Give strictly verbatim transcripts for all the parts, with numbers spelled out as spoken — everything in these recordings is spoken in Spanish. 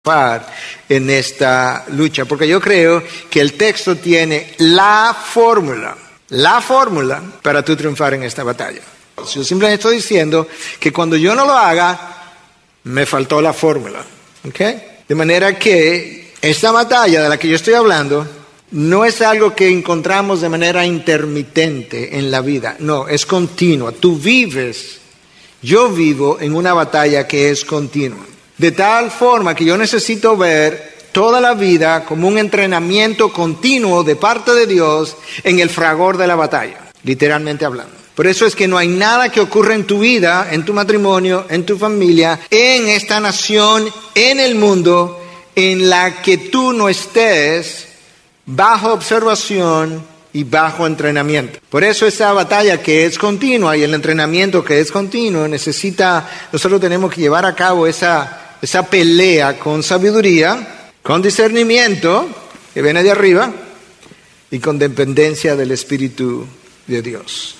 en esta lucha, porque yo creo que el texto tiene la fórmula, la fórmula para tú triunfar en esta batalla. Yo simplemente estoy diciendo que cuando yo no lo haga, me faltó la fórmula, ¿ok? De manera que esta batalla de la que yo estoy hablando no es algo que encontramos de manera intermitente en la vida, no, es continua. Tú vives, yo vivo en una batalla que es continua. De tal forma que yo necesito ver toda la vida como un entrenamiento continuo de parte de Dios en el fragor de la batalla, literalmente hablando. Por eso es que no hay nada que ocurra en tu vida, en tu matrimonio, en tu familia, en esta nación, en el mundo, en la que tú no estés bajo observación y bajo entrenamiento. Por eso esa batalla que es continua y el entrenamiento que es continuo necesita, nosotros tenemos que llevar a cabo esa Esa pelea con sabiduría, con discernimiento, que viene de arriba, y con dependencia del Espíritu de Dios.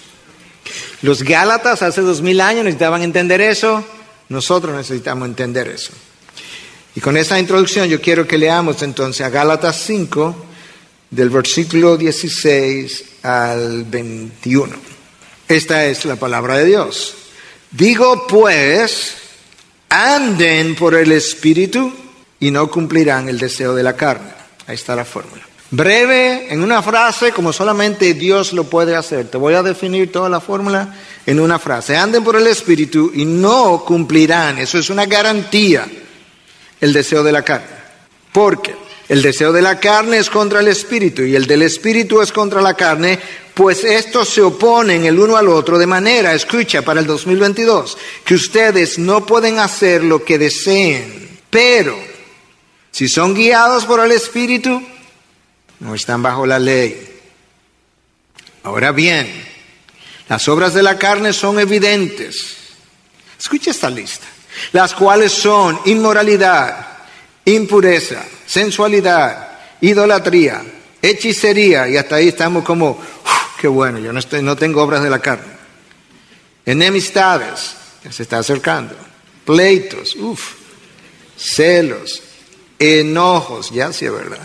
Los Gálatas hace dos mil años necesitaban entender eso, nosotros necesitamos entender eso. Y con esa introducción yo quiero que leamos entonces a Gálatas cinco, del versículo dieciséis al veintiuno. Esta es la palabra de Dios. Digo pues, anden por el Espíritu y no cumplirán el deseo de la carne. Ahí está la fórmula. Breve, en una frase, como solamente Dios lo puede hacer. Te voy a definir toda la fórmula en una frase. Anden por el Espíritu y no cumplirán. Eso es una garantía. El deseo de la carne. Porque el deseo de la carne es contra el Espíritu y el del Espíritu es contra la carne, pues estos se oponen el uno al otro de manera, escucha, para el dos mil veintidós, que ustedes no pueden hacer lo que deseen. Pero si son guiados por el Espíritu, no están bajo la ley. Ahora bien, las obras de la carne son evidentes. Escucha esta lista. Las cuales son inmoralidad, impureza, sensualidad, idolatría, hechicería, y hasta ahí estamos como, uf, qué bueno, yo no, estoy, no tengo obras de la carne. Enemistades, ya se está acercando, pleitos, uff, celos, enojos, ya sí es verdad,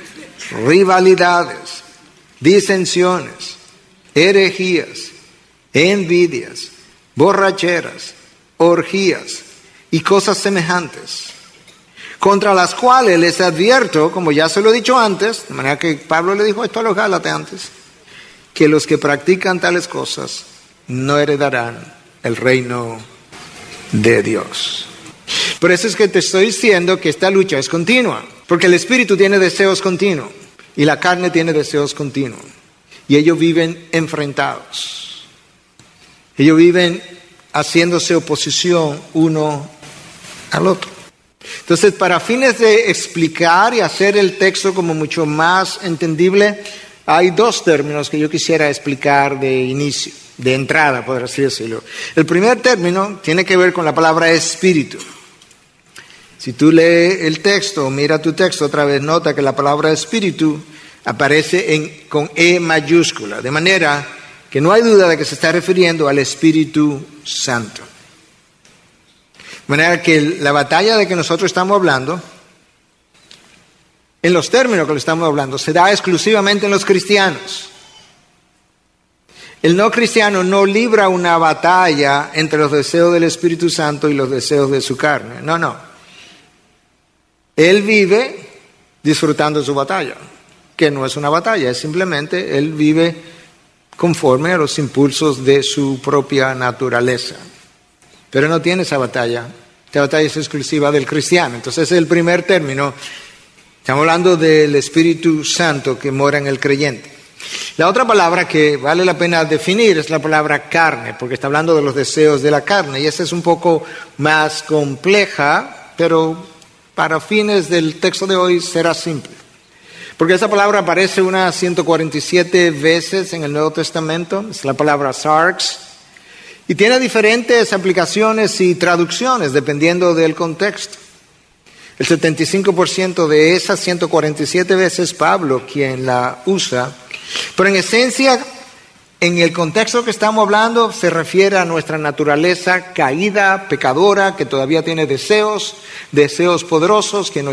rivalidades, disensiones, herejías, envidias, borracheras, orgías y cosas semejantes, contra las cuales les advierto, como ya se lo he dicho antes, de manera que Pablo le dijo esto a los Gálatas antes, que los que practican tales cosas no heredarán el reino de Dios. Por eso es que te estoy diciendo que esta lucha es continua, porque el Espíritu tiene deseos continuos y la carne tiene deseos continuos, y ellos viven enfrentados. Ellos viven haciéndose oposición uno al otro. Entonces, para fines de explicar y hacer el texto como mucho más entendible, hay dos términos que yo quisiera explicar de inicio, de entrada, por así decirlo. El primer término tiene que ver con la palabra espíritu. Si tú lees el texto, mira tu texto otra vez, nota que la palabra espíritu aparece en, con E mayúscula, de manera que no hay duda de que se está refiriendo al Espíritu Santo. De manera que la batalla de que nosotros estamos hablando, en los términos que lo estamos hablando, se da exclusivamente en los cristianos. El no cristiano no libra una batalla entre los deseos del Espíritu Santo y los deseos de su carne. No, no. Él vive disfrutando de su batalla, que no es una batalla, es simplemente él vive conforme a los impulsos de su propia naturaleza. Pero no tiene esa batalla. Esta batalla es exclusiva del cristiano. Entonces es el primer término. Estamos hablando del Espíritu Santo que mora en el creyente. La otra palabra que vale la pena definir es la palabra carne, porque está hablando de los deseos de la carne. Y esa es un poco más compleja, pero para fines del texto de hoy será simple. Porque esa palabra aparece unas ciento cuarenta y siete veces en el Nuevo Testamento. Es la palabra sarx. Y tiene diferentes aplicaciones y traducciones dependiendo del contexto. El setenta y cinco por ciento de esas ciento cuarenta y siete veces Pablo quien la usa. Pero en esencia En el contexto que estamos hablando se refiere a nuestra naturaleza caída, pecadora, que todavía tiene deseos, deseos poderosos que nos